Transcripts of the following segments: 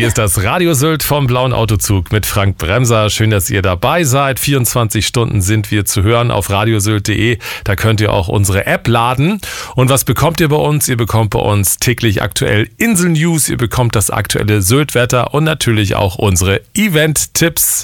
Hier ist das Radio Sylt vom Blauen Autozug mit Frank Bremser. Schön, dass ihr dabei seid. 24 Stunden sind wir zu hören auf radiosylt.de. Da könnt ihr auch unsere App laden. Und was bekommt ihr bei uns? Ihr bekommt bei uns täglich aktuell Insel-News. Ihr bekommt das aktuelle Sylt-Wetter und natürlich auch unsere Event-Tipps.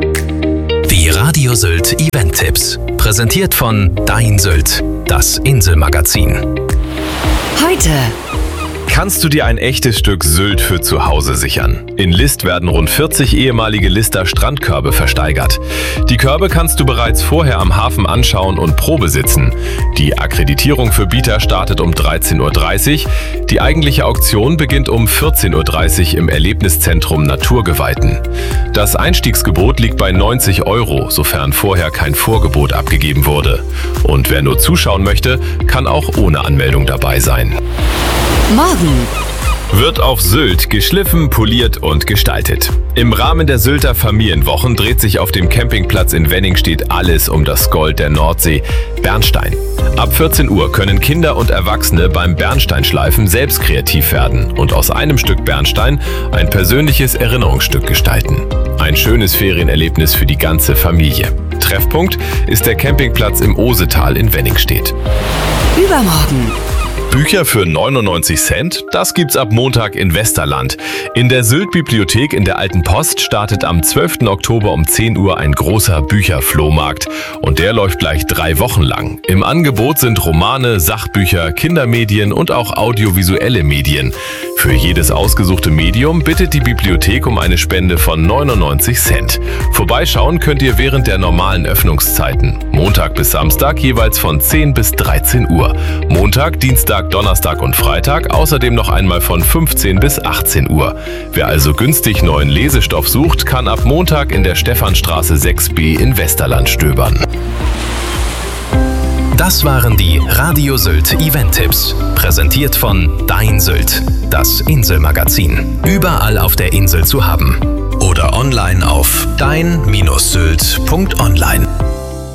Die Radio Sylt Event-Tipps. Präsentiert von Dein Sylt, das Inselmagazin. Heute. Kannst du dir ein echtes Stück Sylt für zu Hause sichern? In List werden rund 40 ehemalige Lister Strandkörbe versteigert. Die Körbe kannst du bereits vorher am Hafen anschauen und Probe sitzen. Die Akkreditierung für Bieter startet um 13.30 Uhr. Die eigentliche Auktion beginnt um 14.30 Uhr im Erlebniszentrum Naturgeweihten. Das Einstiegsgebot liegt bei 90 €, sofern vorher kein Vorgebot abgegeben wurde. Und wer nur zuschauen möchte, kann auch ohne Anmeldung dabei sein. Morgen. Wird auf Sylt geschliffen, poliert und gestaltet. Im Rahmen der Sylter Familienwochen dreht sich auf dem Campingplatz in Wenningstedt alles um das Gold der Nordsee, Bernstein. Ab 14 Uhr können Kinder und Erwachsene beim Bernsteinschleifen selbst kreativ werden und aus einem Stück Bernstein ein persönliches Erinnerungsstück gestalten. Ein schönes Ferienerlebnis für die ganze Familie. Treffpunkt ist der Campingplatz im Osetal in Wenningstedt. Übermorgen. Bücher für 99 Cent? Das gibt's ab Montag in Westerland. In der Sylt-Bibliothek in der Alten Post startet am 12. Oktober um 10 Uhr ein großer Bücherflohmarkt. Und der läuft gleich 3 Wochen lang. Im Angebot sind Romane, Sachbücher, Kindermedien und auch audiovisuelle Medien. Für jedes ausgesuchte Medium bittet die Bibliothek um eine Spende von 99 Cent. Vorbeischauen könnt ihr während der normalen Öffnungszeiten. Montag bis Samstag jeweils von 10 bis 13 Uhr. Montag, Dienstag, Donnerstag und Freitag außerdem noch einmal von 15 bis 18 Uhr. Wer also günstig neuen Lesestoff sucht, kann ab Montag in der Stephanstraße 6b in Westerland stöbern. Das waren die Radio Sylt Event-Tipps. Präsentiert von Dein Sylt, das Inselmagazin. Überall auf der Insel zu haben. Oder online auf dein-sylt.online.